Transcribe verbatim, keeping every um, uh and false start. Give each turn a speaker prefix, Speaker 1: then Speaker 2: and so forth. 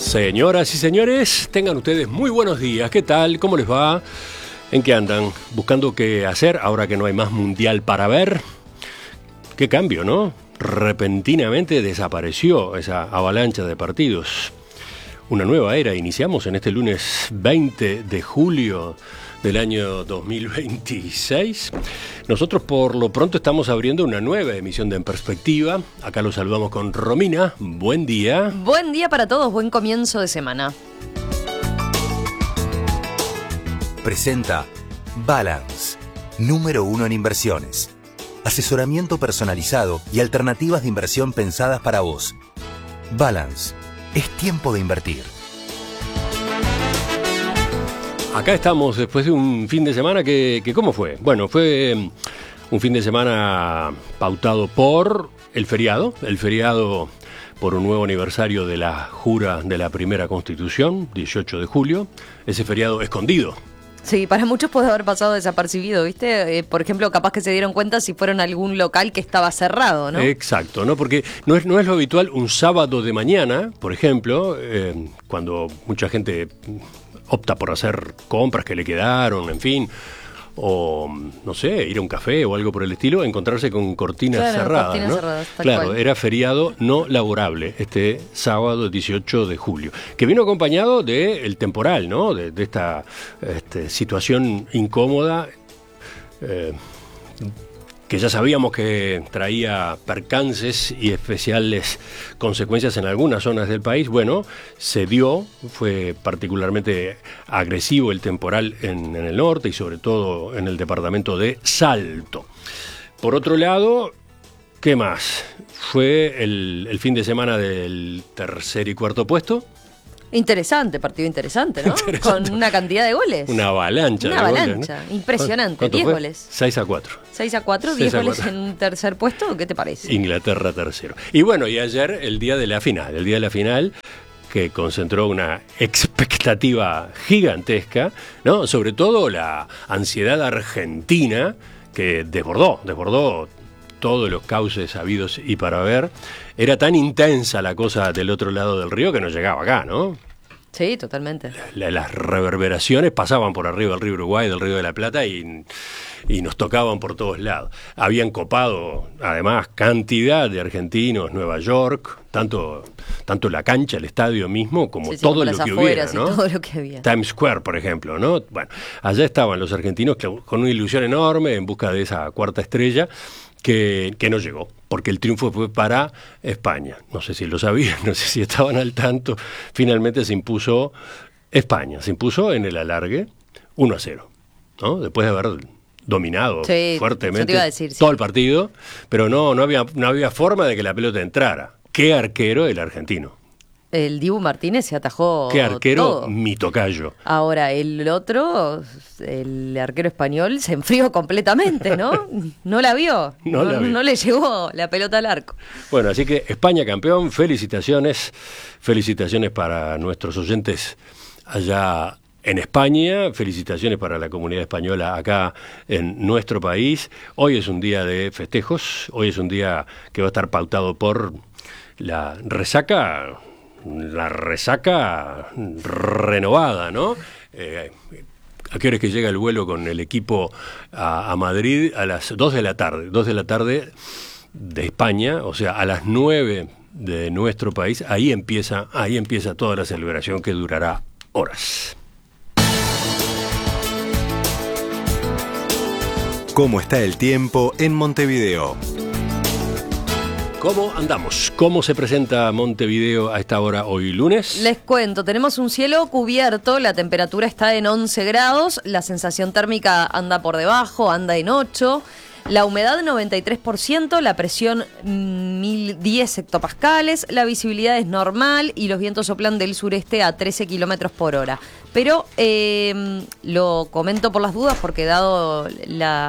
Speaker 1: Señoras y señores, tengan ustedes muy buenos días. ¿Qué tal? ¿Cómo les va? ¿En qué andan? ¿Buscando qué hacer ahora que no hay más mundial para ver? Qué cambio, ¿no? Repentinamente desapareció esa avalancha de partidos. Una nueva era iniciamos en este lunes veinte de julio del año dos mil veintiséis. Nosotros por lo pronto estamos abriendo una nueva emisión de En Perspectiva. Acá los saludamos con Romina. Buen día.
Speaker 2: Buen día para todos, buen comienzo de semana.
Speaker 3: Presenta Balance, número uno en inversiones. Asesoramiento personalizado y alternativas de inversión pensadas para vos. Balance, es tiempo de invertir.
Speaker 1: Acá estamos después de un fin de semana que, que ¿cómo fue? Bueno, fue un fin de semana pautado por el feriado, el feriado por un nuevo aniversario de la jura de la primera Constitución, dieciocho de julio, ese feriado escondido.
Speaker 2: Sí, para muchos puede haber pasado desapercibido, ¿viste? Eh, por ejemplo, capaz que se dieron cuenta si fueron a algún local que estaba cerrado, ¿no?
Speaker 1: Exacto, ¿no? Porque no es, no es lo habitual un sábado de mañana, por ejemplo, eh, cuando mucha gente opta por hacer compras que le quedaron, en fin, o no sé, ir a un café o algo por el estilo, encontrarse con cortinas
Speaker 2: claro,
Speaker 1: cerradas,
Speaker 2: cortinas
Speaker 1: ¿no?
Speaker 2: cerradas, tal
Speaker 1: Claro,
Speaker 2: cual.
Speaker 1: era feriado no laborable este sábado dieciocho de julio, que vino acompañado del temporal, ¿no? De, de esta este, situación incómoda, eh, que ya sabíamos que traía percances y especiales consecuencias en algunas zonas del país. Bueno, se dio, fue particularmente agresivo el temporal en, en el norte y sobre todo en el departamento de Salto. Por otro lado, ¿qué más? Fue el, el fin de semana del tercer y cuarto puesto.
Speaker 2: Interesante, partido interesante, ¿no?
Speaker 1: Interesante.
Speaker 2: Con una cantidad de goles.
Speaker 1: Una avalancha
Speaker 2: Una
Speaker 1: de goles,
Speaker 2: avalancha,
Speaker 1: ¿no?
Speaker 2: impresionante,
Speaker 1: ¿Cuánto
Speaker 2: diez
Speaker 1: fue?
Speaker 2: goles.
Speaker 1: seis a cuatro.
Speaker 2: seis a cuatro,
Speaker 1: seis
Speaker 2: diez
Speaker 1: a
Speaker 2: goles
Speaker 1: cuatro.
Speaker 2: en un tercer puesto, ¿qué te parece?
Speaker 1: Inglaterra tercero. Y bueno, y ayer el día de la final, el día de la final que concentró una expectativa gigantesca, ¿no? Sobre todo la ansiedad argentina que desbordó, desbordó todos los cauces habidos y para ver. Era tan intensa la cosa del otro lado del río que no llegaba acá, ¿no?
Speaker 2: Sí, totalmente.
Speaker 1: La, las reverberaciones pasaban por arriba del río Uruguay, del río de la Plata y, y nos tocaban por todos lados. Habían copado, además, cantidad de argentinos, Nueva York, tanto, tanto la cancha, el estadio mismo, como
Speaker 2: Sí, sí,
Speaker 1: todo
Speaker 2: como
Speaker 1: lo
Speaker 2: las
Speaker 1: que hubiera,
Speaker 2: afueras y
Speaker 1: ¿no?
Speaker 2: todo lo que había.
Speaker 1: Times Square, por ejemplo, ¿no? Bueno, allá estaban los argentinos con una ilusión enorme en busca de esa cuarta estrella que, que no llegó, porque el triunfo fue para España. No sé si lo sabían, no sé si estaban al tanto. Finalmente se impuso España, se impuso en el alargue uno a cero, ¿no? Después de haber dominado
Speaker 2: Sí,
Speaker 1: fuertemente
Speaker 2: eso te iba a decir, sí.
Speaker 1: todo el partido, pero no, no había, no había forma de que la pelota entrara. Qué arquero el argentino.
Speaker 2: El Dibu Martínez se atajó
Speaker 1: Qué arquero
Speaker 2: todo.
Speaker 1: mi tocayo.
Speaker 2: Ahora, el otro, el arquero español, se enfrió completamente, ¿no? No la vio.
Speaker 1: No
Speaker 2: No,
Speaker 1: la vio.
Speaker 2: no le llegó la pelota al arco.
Speaker 1: Bueno, así que España campeón, felicitaciones, felicitaciones para nuestros oyentes allá en España, felicitaciones para la comunidad española acá en nuestro país. Hoy es un día de festejos, hoy es un día que va a estar pautado por la resaca, la resaca renovada, ¿no? Eh, ¿A qué hora es que llega el vuelo con el equipo a, a Madrid? A las dos de la tarde, dos de la tarde de España, o sea, a las nueve de nuestro país, ahí empieza, ahí empieza toda la celebración que durará horas.
Speaker 3: ¿Cómo está el tiempo en Montevideo?
Speaker 1: ¿Cómo andamos? ¿Cómo se presenta Montevideo a esta hora hoy lunes?
Speaker 2: Les cuento, tenemos un cielo cubierto, la temperatura está en once grados, la sensación térmica anda por debajo, anda en ocho, la humedad noventa y tres por ciento, la presión mil diez hectopascales, la visibilidad es normal y los vientos soplan del sureste a trece kilómetros por hora. Pero eh, lo comento por las dudas porque dado la